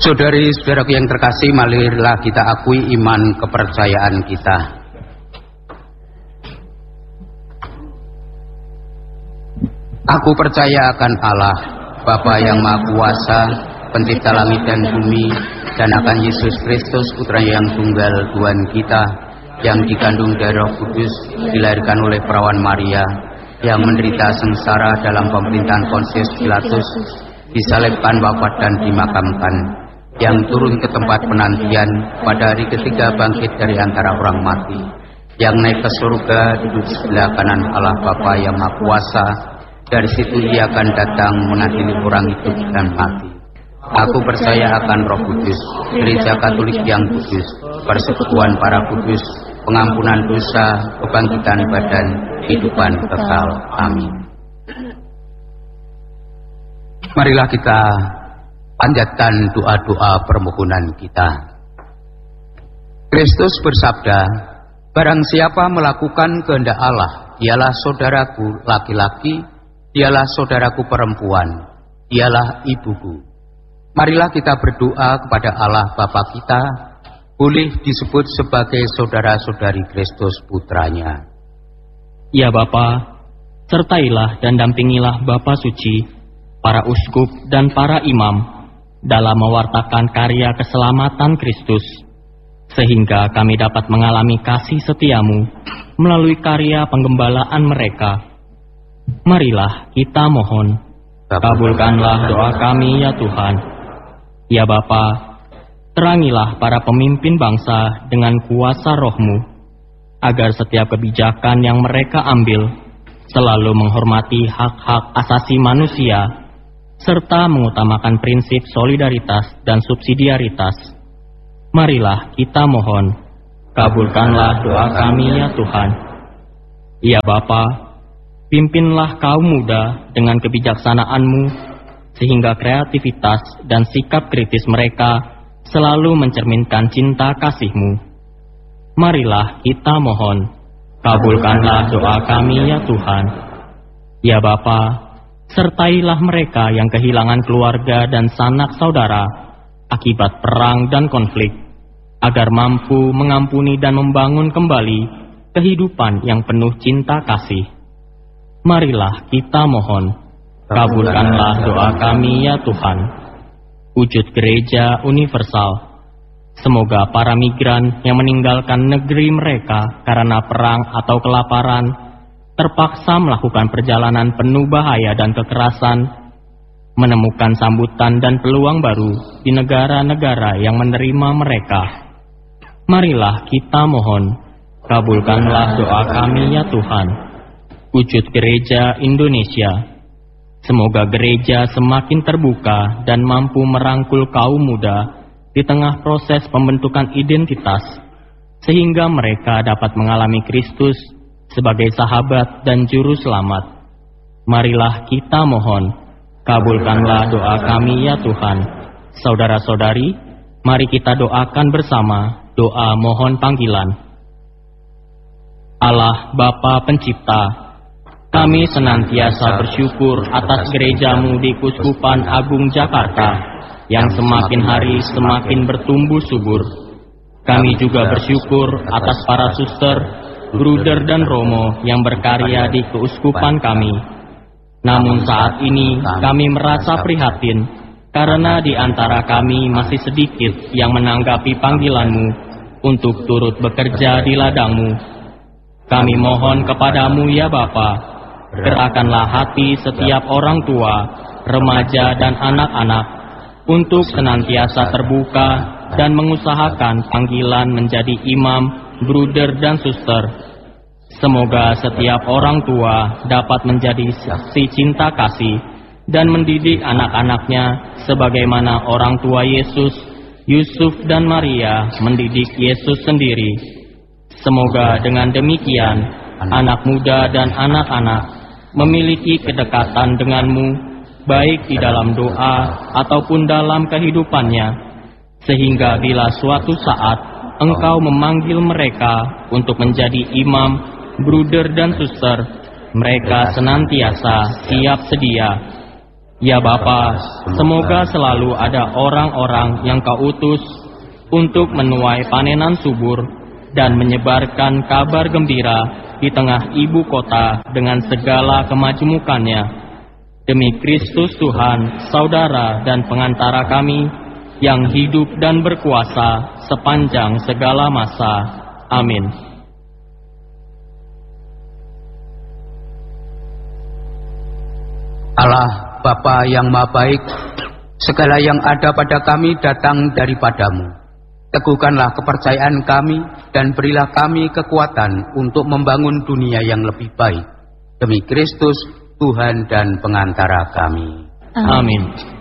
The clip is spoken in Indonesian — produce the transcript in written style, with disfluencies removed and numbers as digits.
Saudari-saudaraku yang terkasih, marilah kita akui iman kepercayaan kita. Aku percaya akan Allah, Bapa yang Maha Kuasa, Pencipta langit dan bumi, dan akan Yesus Kristus, Putra yang tunggal Tuhan kita, yang dikandung dari Roh Kudus, dilahirkan oleh perawan Maria, yang menderita sengsara dalam pemerintahan Pontius Pilatus, disalibkan, wafat dan dimakamkan, yang turun ke tempat penantian, pada hari ketiga bangkit dari antara orang mati, yang naik ke surga, duduk sebelah kanan Allah Bapa yang Maha Kuasa. Dari situ Ia akan datang mengadili orang hidup dan mati. Aku percaya akan Roh Kudus, Gereja Katolik yang kudus, persekutuan para kudus, pengampunan dosa, kebangkitan badan, kehidupan kekal. Amin. Marilah kita panjatkan doa-doa permohonan kita. Kristus bersabda, barang siapa melakukan kehendak Allah, dialah saudaraku laki-laki, dialah saudaraku perempuan, dialah ibuku. Marilah kita berdoa kepada Allah Bapa kita, boleh disebut sebagai saudara-saudari Kristus Putranya. Ya Bapa, sertailah dan dampingilah Bapa Suci, para uskup dan para imam, dalam mewartakan karya keselamatan Kristus, sehingga kami dapat mengalami kasih setiamu melalui karya penggembalaan mereka. Marilah kita mohon, kabulkanlah doa kami ya Tuhan. Ya Bapa, terangilah para pemimpin bangsa dengan kuasa Roh-Mu, agar setiap kebijakan yang mereka ambil selalu menghormati hak-hak asasi manusia, serta mengutamakan prinsip solidaritas dan subsidiaritas. Marilah kita mohon, kabulkanlah doa kami ya Tuhan. Ya Bapa, pimpinlah kaum muda dengan kebijaksanaan-Mu, sehingga kreativitas dan sikap kritis mereka selalu mencerminkan cinta kasih-Mu. Marilah kita mohon, kabulkanlah doa kami ya Tuhan. Ya Bapa, sertailah mereka yang kehilangan keluarga dan sanak saudara akibat perang dan konflik, agar mampu mengampuni dan membangun kembali kehidupan yang penuh cinta kasih. Marilah kita mohon, kabulkanlah doa kami ya Tuhan. Wujud gereja universal, semoga para migran yang meninggalkan negeri mereka karena perang atau kelaparan, terpaksa melakukan perjalanan penuh bahaya dan kekerasan, menemukan sambutan dan peluang baru di negara-negara yang menerima mereka. Marilah kita mohon, kabulkanlah doa kami ya Tuhan. Wujud gereja Indonesia, semoga gereja semakin terbuka dan mampu merangkul kaum muda di tengah proses pembentukan identitas, sehingga mereka dapat mengalami Kristus sebagai sahabat dan juru selamat. Marilah kita mohon, kabulkanlah doa kami ya Tuhan. Saudara-saudari, mari kita doakan bersama doa mohon panggilan. Allah Bapa Pencipta, kami senantiasa bersyukur atas gereja-Mu di Keuskupan Agung Jakarta yang semakin hari semakin bertumbuh subur. Kami juga bersyukur atas para suster, bruder dan romo yang berkarya di keuskupan kami. Namun saat ini kami merasa prihatin karena di antara kami masih sedikit yang menanggapi panggilan-Mu untuk turut bekerja di ladang-Mu. Kami mohon kepadamu ya Bapa, gerakkanlah hati setiap orang tua, remaja dan anak-anak untuk senantiasa terbuka dan mengusahakan panggilan menjadi imam, bruder dan suster. Semoga setiap orang tua dapat menjadi saksi cinta kasih dan mendidik anak-anaknya sebagaimana orang tua Yesus, Yusuf dan Maria mendidik Yesus sendiri. Semoga dengan demikian anak muda dan anak-anak memiliki kedekatan denganmu, baik di dalam doa ataupun dalam kehidupannya, sehingga bila suatu saat Engkau memanggil mereka untuk menjadi imam, bruder dan suster, mereka senantiasa siap sedia. Ya Bapa, semoga selalu ada orang-orang yang Kau utus untuk menuai panenan subur dan menyebarkan kabar gembira di tengah ibu kota dengan segala kemajemukannya. Demi Kristus Tuhan, Saudara dan pengantara kami, yang hidup dan berkuasa sepanjang segala masa. Amin. Allah Bapa yang Maha Baik, segala yang ada pada kami datang daripadamu. Teguhkanlah kepercayaan kami dan berilah kami kekuatan untuk membangun dunia yang lebih baik. Demi Kristus, Tuhan dan pengantara kami. Amin.